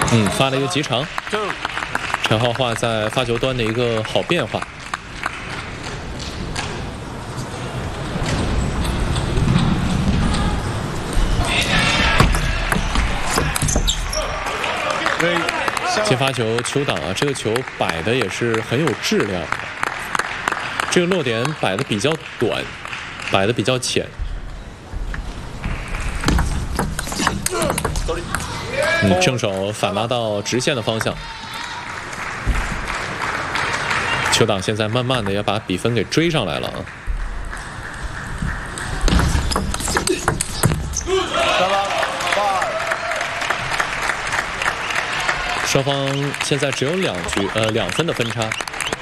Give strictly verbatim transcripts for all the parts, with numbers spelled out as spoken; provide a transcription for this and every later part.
嗯，发了一个极长。陈浩化在发球端的一个好变化。接发球球挡啊，这个球摆的也是很有质量的。这个落点摆的比较短，摆的比较浅。嗯，正手反拉到直线的方向。球挡现在慢慢的也把比分给追上来了啊。双方现在只有两局，呃，两分的分差。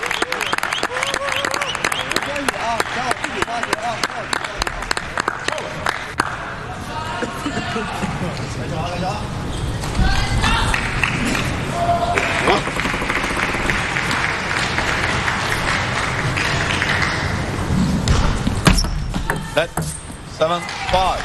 Let seven five。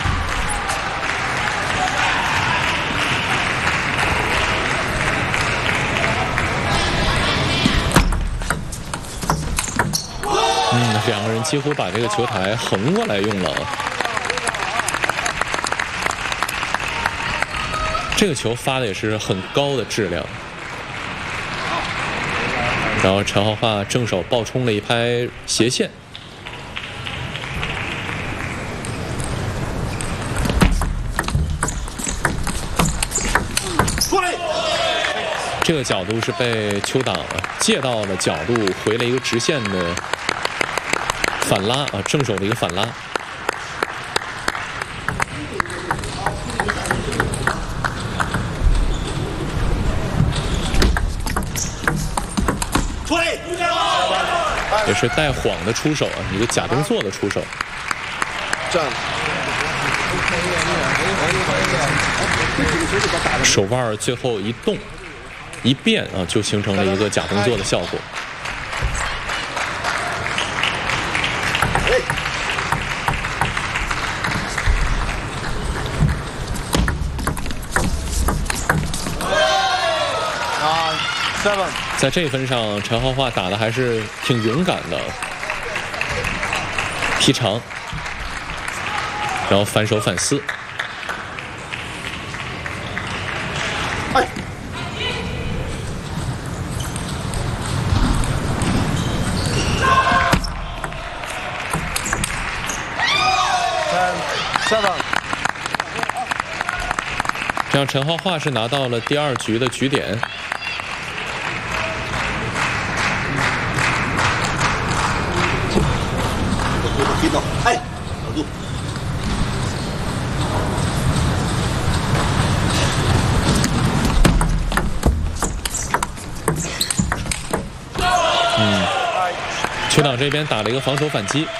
嗯，两个人几乎把这个球台横过来用了。这个球发的也是很高的质量。然后陈浩化正手爆冲了一拍斜线。这个角度是被邱党借到了角度，回了一个直线的反拉啊，正手的一个反拉。也是带晃的出手啊，一个假动作的出手。手腕最后一动一变啊，就形成了一个假动作的效果。在这一分上，陈浩化打的还是挺勇敢的，劈长，然后反手反撕。哎，这样陈浩化是拿到了第二局的局点。 哎， 嗯，邱党这边打了一个防守反击。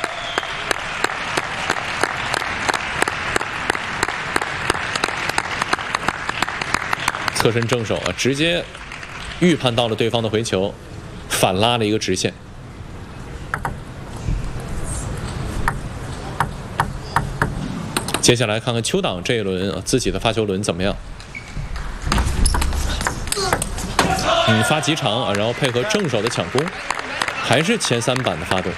侧身正手啊，直接预判到了对方的回球，反拉了一个直线。接下来看看邱党这一轮啊自己的发球轮怎么样？嗯，发极长啊，然后配合正手的抢攻，还是前三板的发动。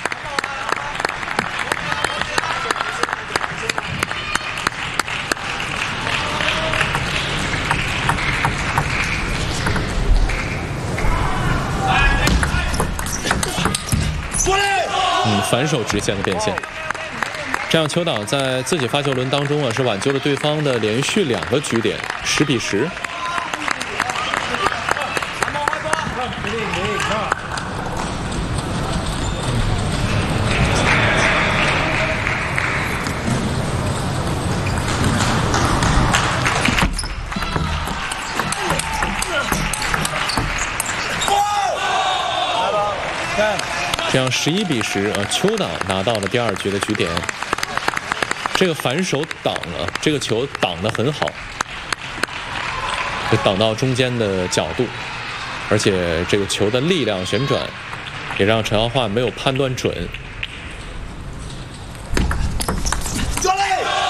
嗯，反手直线的变现。这样邱党在自己发球轮当中啊，是挽救了对方的连续两个局点，十比十。这样十一比十啊，邱党拿到了第二局的局点。这个反手挡啊，这个球挡得很好，挡到中间的角度，而且这个球的力量旋转也让陈浩化没有判断准。